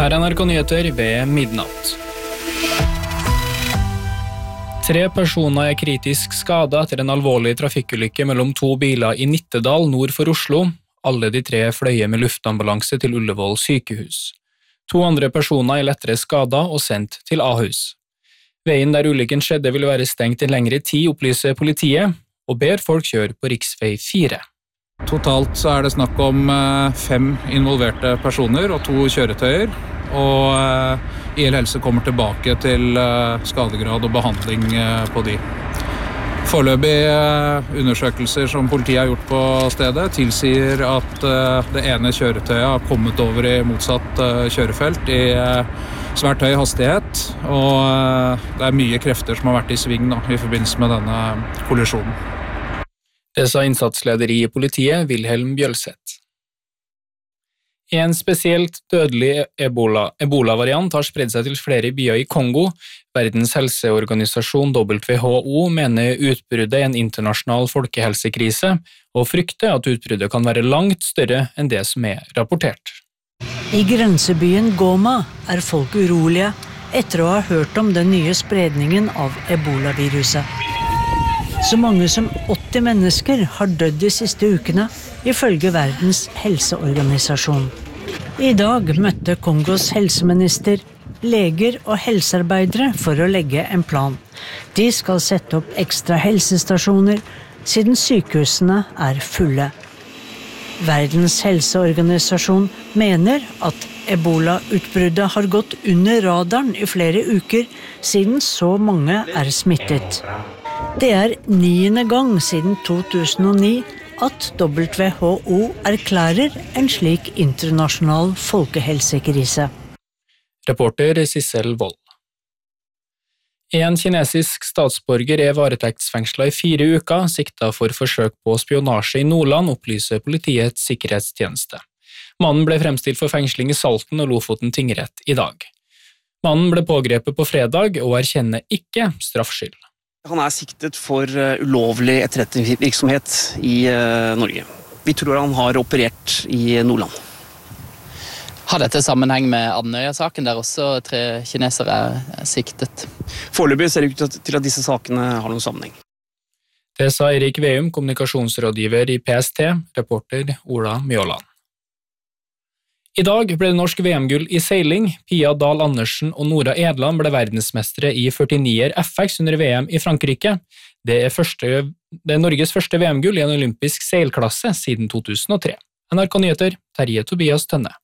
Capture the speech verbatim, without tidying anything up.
Her er N R K Nyheter ved midnatt. Tre personer er kritisk skadet etter en alvorlig trafikkulykke mellom to biler i Nittedal nord for Oslo. Alle de tre fløy med luftambulanse til Ullevål sykehus. To andre personer er lettere skadet og sendt til Ahus. Veien der ulykken skjedde vil være stengt i lengre tid, opplyser politiet, og ber folk kjøre på riksvei fire. Totalt så er det snakk om fem involverte personer og to kjøretøyer, og I L Helse kommer tilbake til skadegrad og behandling på de. Foreløpige undersøkelser som politiet har gjort på stedet tilsier at det ene kjøretøyet har kommet over I motsatt kjørefelt I svært høy hastighet, og det er mye krefter som har vært I sving da, I forbindelse med denne kollisjonen. Det sa innsatsleder I politiet, Wilhelm Bjølseth. En spesielt dødelig Ebola, Ebola-variant har spredd seg til flere byer I Kongo. Verdens helseorganisasjon W H O mener utbruddet er en internasjonal folkehelsekrise, og frykter at utbruddet kan være langt større enn det som er rapportert. I grensebyen Goma er folk urolige etter å ha hørt om den nye spredningen av Ebola-viruset. Så mange som åtti mennesker har dødd de siste ukene, ifølge Verdens helseorganisasjon. I dag møtte Kongos helseminister, leger og helsearbeidere for å legge en plan. De skal sette opp ekstra helsestasjoner, siden sykehusene er fulle. Verdens helseorganisasjon mener at Ebola-utbruddet har gått under radaren I flere uker, siden så mange er smittet. Det er niende gang siden to tusen og ni at W H O erklærer en slik internasjonal folkehelsekrise. Reporter Sissel Wold. En kinesisk statsborger er varetektsfengslet I fire uker, siktet for forsøk på spionasje I Nordland, opplyser politiets sikkerhetstjeneste. Mannen ble fremstilt for fengsling I Salten og Lofoten tingrett I dag. Mannen ble pågrepet på fredag og erkjenner ikke straffskyld. Han er siktet for ulovlig etterretningsvirksomhet I Norge. Vi tror han har operert I Nordland. Har dette sammenheng med Andøya-saken, der også tre kinesere er siktet? Foreløpig ser det ut til at disse sakene har noen sammenheng. Det sa Erik Veum, kommunikasjonsrådgiver I P S T, reporter Ola Mjåland. I dag ble det norsk V M-gull I seiling. Pia Dahl Andersen og Nora Edland ble verdensmestere I førtinier F X under V M I Frankrike. Det er, første, det er Norges første V M-gull I en olympisk seilklasse siden to tusen og tre. N R K Nyheter, Terje Tobias Tønne.